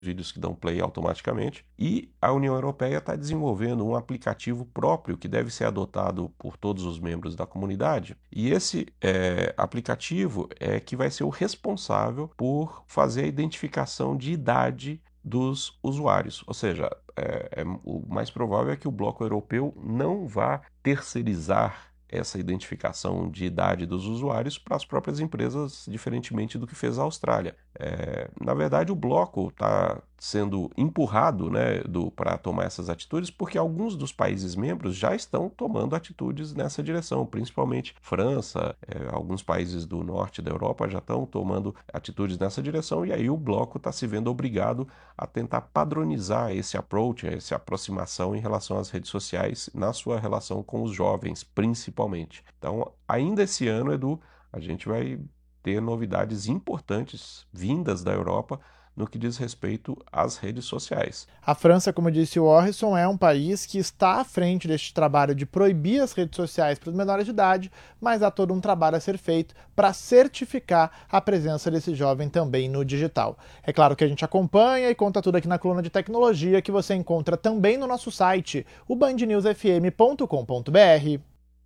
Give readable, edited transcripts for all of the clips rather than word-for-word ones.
vídeos que dão play automaticamente, e a União Europeia está desenvolvendo um aplicativo próprio que deve ser adotado por todos os membros da comunidade, e esse aplicativo é que vai ser o responsável por fazer a identificação de idade dos usuários, ou seja, o mais provável é que o bloco europeu não vá terceirizar essa identificação de idade dos usuários para as próprias empresas, diferentemente do que fez a Austrália. Na verdade, o bloco está sendo empurrado, né, para tomar essas atitudes, porque alguns dos países membros já estão tomando atitudes nessa direção, principalmente França, alguns países do norte da Europa já estão tomando atitudes nessa direção, e aí o bloco está se vendo obrigado a tentar padronizar esse approach, essa aproximação em relação às redes sociais, na sua relação com os jovens, principalmente. Então, ainda esse ano, Edu, a gente vai ter novidades importantes vindas da Europa no que diz respeito às redes sociais. A França, como disse o Orrisson, é um país que está à frente deste trabalho de proibir as redes sociais para os menores de idade, mas há todo um trabalho a ser feito para certificar a presença desse jovem também no digital. É claro que a gente acompanha e conta tudo aqui na coluna de tecnologia, que você encontra também no nosso site, o bandnewsfm.com.br.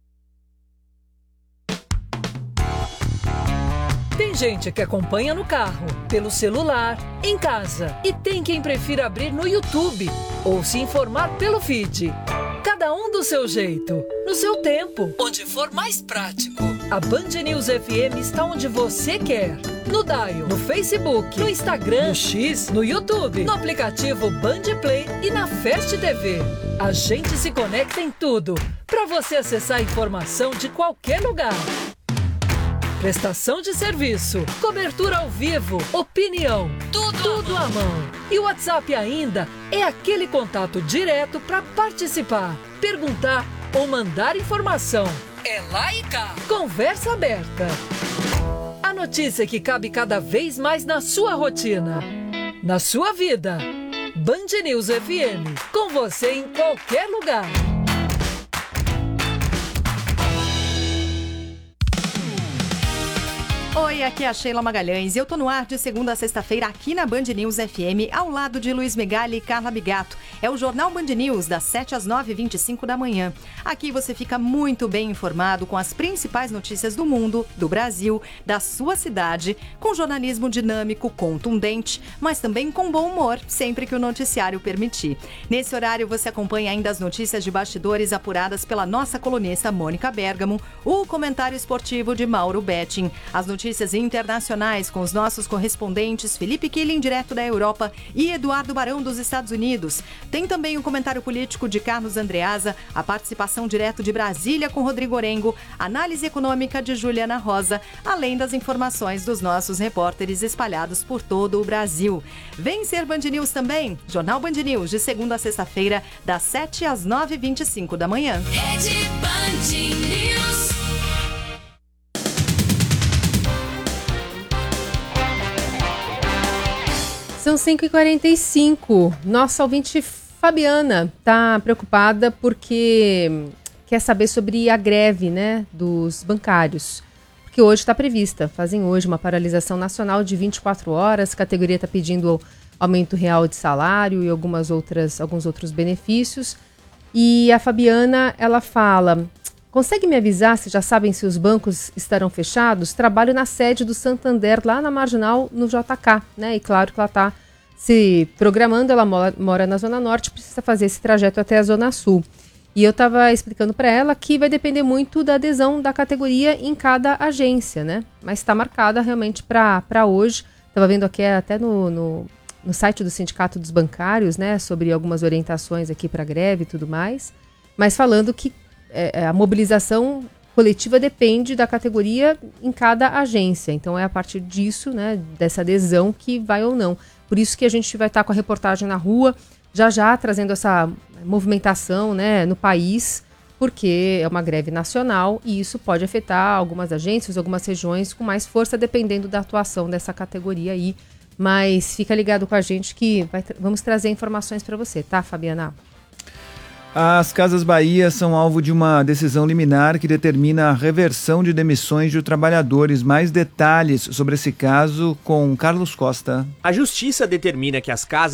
Tem gente que acompanha no carro, pelo celular, em casa. E tem quem prefira abrir no YouTube ou se informar pelo feed. Cada um do seu jeito, no seu tempo, onde for mais prático. A Band News FM está onde você quer. No Dial, no Facebook, no Instagram, no X, no YouTube, no aplicativo Band Play e na Fast TV. A gente se conecta em tudo, para você acessar a informação de qualquer lugar. Prestação de serviço, cobertura ao vivo, opinião, tudo à mão. E o WhatsApp ainda é aquele contato direto para participar, perguntar ou mandar informação. É lá e cá. Conversa aberta. A notícia que cabe cada vez mais na sua rotina, na sua vida. Band News FM, com você em qualquer lugar. Oi, aqui é a Sheila Magalhães e eu tô no ar de segunda a sexta-feira aqui na Band News FM, ao lado de Luiz Megali e Carla Bigato. É o Jornal Band News, das 7 às 9h25 da manhã. Aqui você fica muito bem informado com as principais notícias do mundo, do Brasil, da sua cidade, com jornalismo dinâmico, contundente, mas também com bom humor, sempre que o noticiário permitir. Nesse horário você acompanha ainda as notícias de bastidores apuradas pela nossa colunista Mônica Bergamo, o comentário esportivo de Mauro Betting, as notícias internacionais com os nossos correspondentes Felipe Killing, direto da Europa, e Eduardo Barão, dos Estados Unidos. Tem também o comentário político de Carlos Andreasa, a participação direto de Brasília com Rodrigo Orengo, análise econômica de Juliana Rosa, além das informações dos nossos repórteres espalhados por todo o Brasil. Vem ser Band News também, Jornal Band News, de segunda a sexta-feira, das 7 às 9h25 da manhã. Rede Band News. São 5h45. Nossa ouvinte Fabiana está preocupada porque quer saber sobre a greve, né, dos bancários. Porque hoje está prevista, fazem hoje uma paralisação nacional de 24 horas, a categoria está pedindo aumento real de salário e alguns outros benefícios. E a Fabiana, ela fala: consegue me avisar se já sabem se os bancos estarão fechados? Trabalho na sede do Santander, lá na Marginal, no JK, né? E claro que ela está se programando, ela mora na Zona Norte, precisa fazer esse trajeto até a Zona Sul. E eu estava explicando para ela que vai depender muito da adesão da categoria em cada agência, né? Mas está marcada realmente para hoje. Estava vendo aqui até no site do Sindicato dos Bancários, né? Sobre algumas orientações aqui para greve e tudo mais. Mas falando que a mobilização coletiva depende da categoria em cada agência. Então, é a partir disso, né, dessa adesão, que vai ou não. Por isso que a gente vai estar com a reportagem na rua, já trazendo essa movimentação, né, no país, porque é uma greve nacional e isso pode afetar algumas agências, algumas regiões com mais força, dependendo da atuação dessa categoria aí. Mas fica ligado com a gente que vamos trazer informações para você, tá, Fabiana? As Casas Bahia são alvo de uma decisão liminar que determina a reversão de demissões de trabalhadores. Mais detalhes sobre esse caso com Carlos Costa. A Justiça determina que as casas